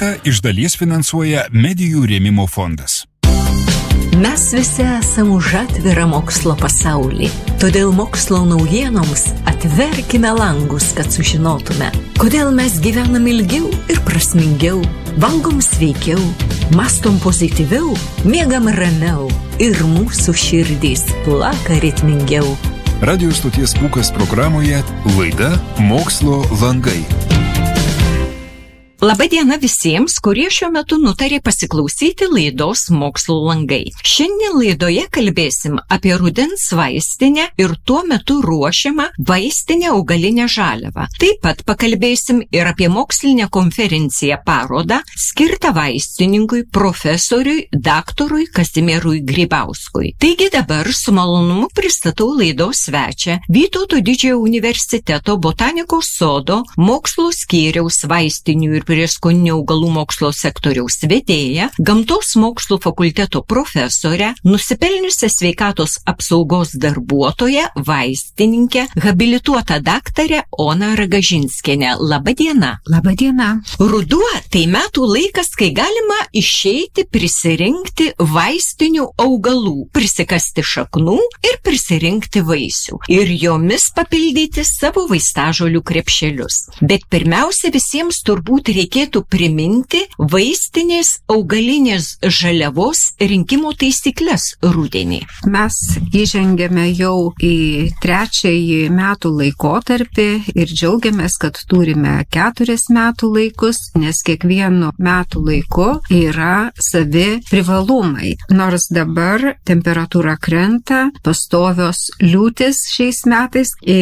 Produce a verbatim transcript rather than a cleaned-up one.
Projektą iš dalies finansuoja Medijų rėmimo fondas. Mes visi esame už atvirą mokslo pasaulį, todėl mokslo naujienoms atverkime langus, kad sužinotume, kodėl mes gyvenam ilgiau ir prasmingiau, valgom sveikiau, mastom pozityviau, miegam ramiau ir mūsų širdys plaka ritmingiau. Radio stoties Pūkas programoje laida Mokslo langai. Labadiena visiems, kurie šiuo metu nutarė pasiklausyti laidos Mokslo langai. Šiandien laidoje kalbėsim apie rudens vaistinę ir tuo metu ruošiamą vaistinę augalinę žaliavą. Taip pat pakalbėsim ir apie mokslinę konferenciją parodą skirtą vaistininkui, profesoriui, daktarui Kazimierui Grybauskui. Taigi dabar su malonumu pristatau laidos svečią, Vytauto Didžiojo universiteto botanikos sodo mokslo skyriaus vaistinių ir prieskoninių augalų mokslo sektoriaus vedėja, gamtos mokslų fakulteto profesorę, nusipelniusią sveikatos apsaugos darbuotoją, vaistininkę, habilituotą daktarę Oną Ragažinskienę. Labadiena. Labadiena. Ruduo tai metų laikas, kai galima išeiti prisirinkti vaistinių augalų, prisikasti šaknų ir prisirinkti vaisių ir jomis papildyti savo vaistažolių krepšelius. Bet pirmiausia, visiems turbūt reikėtų priminti vaistinės augalinės žaliavos rinkimo taisyklės rudenį. Mes įžengėme jau į trečiąjį metų laikotarpį ir džiaugiamės, kad turime keturis metų laikus, nes kiekvienu metų laiku yra savi privalumai. Nors dabar temperatūra krenta, pastovios liūtis šiais metais